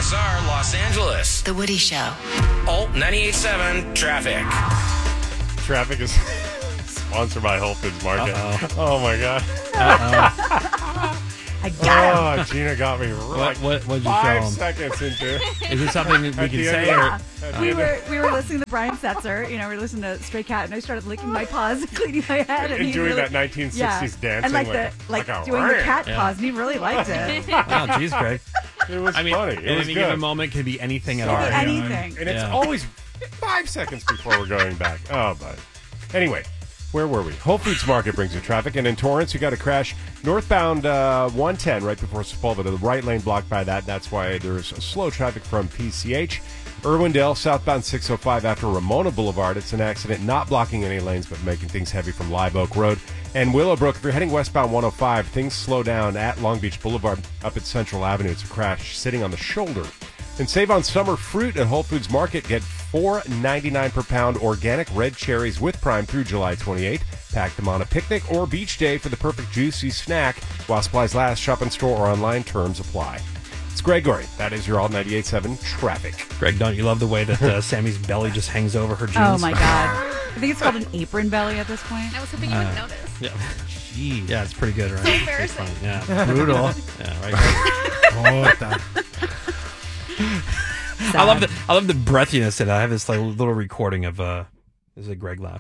KXSR Los Angeles. The Woody Show. Alt 98.7 Traffic. Traffic is sponsored by Whole Foods Market. Oh my God. I got him. Oh, Gina got me right. What did you show 5 him? seconds into. Is it something that we At can the say? end Or, of- at the We end of- were listening to Brian Setzer. We were listening to Stray Cat, and I started licking my paws and cleaning my head. And he doing really, that 1960s yeah. dancing. And like a doing the cat Yeah. paws, and he really liked it. wow, geez, Greg. It was funny. It in was any good. given moment can be anything at Sorry. all. Anything. And it's Yeah. always 5 seconds before we're going back. Oh, but anyway, where were we? Whole Foods Market brings you traffic, and in Torrance, you got a crash northbound 110 right before Sepulveda. The right lane blocked by that. That's why there's slow traffic from PCH. Irwindale, southbound 605 after Ramona Boulevard. It's an accident not blocking any lanes, but making things heavy from Live Oak Road. And Willowbrook, if you're heading westbound 105, things slow down at Long Beach Boulevard up at Central Avenue. It's a crash sitting on the shoulder. And save on summer fruit at Whole Foods Market. Get $4.99 per pound organic red cherries with Prime through July 28th. Pack them on a picnic or beach day for the perfect juicy snack. While supplies last, shop in store or online. Terms apply. It's Greg Gorey. That is your All 98.7 traffic. Greg, don't you love the way that Sammy's belly just hangs over her jeans? Oh my God! I think it's called an apron belly at this point. I was hoping you wouldn't notice. Yeah. Jeez. Yeah, it's pretty good, right? So embarrassing. Yeah. Brutal. Yeah, right. Puta. I love the breathiness in it. I have this like little recording of this is a Greg laugh.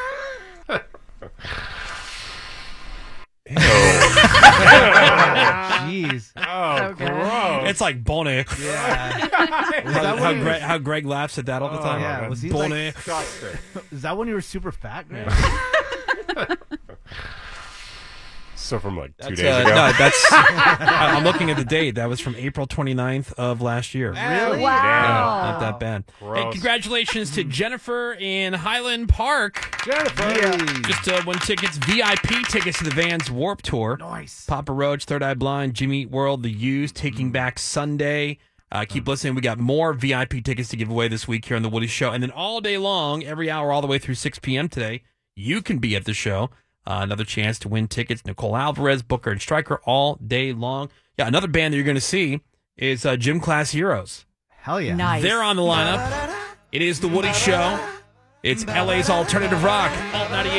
Jeez. Oh, So good. gross. It's like bonnet. Yeah. How Greg laughs at that all the time. yeah. Was he bonnet. Disgusting. Is that when you were super fat, Greg? So from like 2 That's, days ago. No, that's. I'm looking at the date. That was from April 29th of last year. Really? Wow. Not that bad. Gross. Hey, congratulations to Jennifer in Highland Park. Jennifer. Just won tickets, VIP tickets to the Vans Warp Tour. Nice. Papa Roach, Third Eye Blind, Jimmy Eat World, The Used, Taking Back Sunday. Keep listening. We got more VIP tickets to give away this week here on The Woody Show. And then all day long, every hour, all the way through 6 p.m. today, you can be at the show. Another chance to win tickets. Nicole Alvarez, Booker, and Stryker all day long. Yeah, another band that you're going to see is Gym Class Heroes. Hell yeah. Nice. They're on the lineup. It is The Woody Show. It's LA's alternative rock. Alt 98.